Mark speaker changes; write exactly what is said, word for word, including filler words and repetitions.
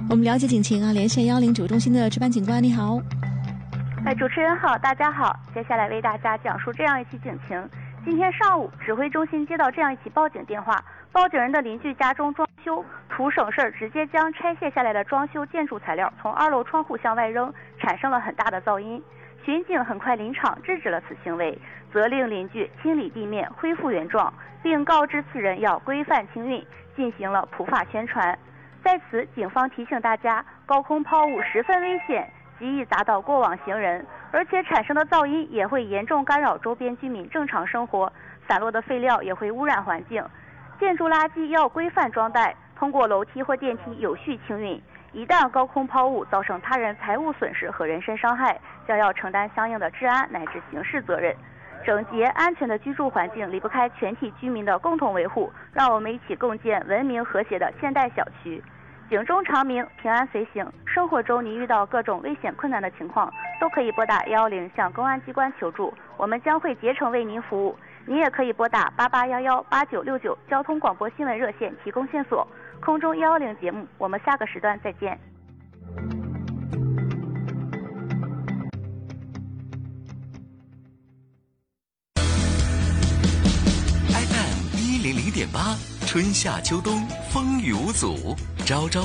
Speaker 1: 我们了解警情啊，连线幺零指挥中心的值班警官，你好。
Speaker 2: 哎，主持人好，大家好，接下来为大家讲述这样一起警情。今天上午，指挥中心接到这样一起报警电话，报警人的邻居家中装修，图省事儿，直接将拆卸下来的装修建筑材料从二楼窗户向外扔，产生了很大的噪音。巡警很快临场制止了此行为，责令邻居清理地面，恢复原状，并告知此人要规范清运，进行了普法宣传。在此，警方提醒大家，高空抛物十分危险，极易砸到过往行人，而且产生的噪音也会严重干扰周边居民正常生活，散落的废料也会污染环境。建筑垃圾要规范装袋，通过楼梯或电梯有序清运。一旦高空抛物造成他人财物损失和人身伤害，将要承担相应的治安乃至刑事责任。整洁安全的居住环境离不开全体居民的共同维护，让我们一起共建文明和谐的现代小区。警钟长鸣，平安随行。生活中你遇到各种危险困难的情况，都可以拨打幺幺零向公安机关求助，我们将会竭诚为您服务。你也可以拨打八八幺幺八九六九交通广播新闻热线提供线索。空中幺幺零节目，我们下个时段再见。
Speaker 3: F M 一零零点八，春夏秋冬风雨无阻，朝朝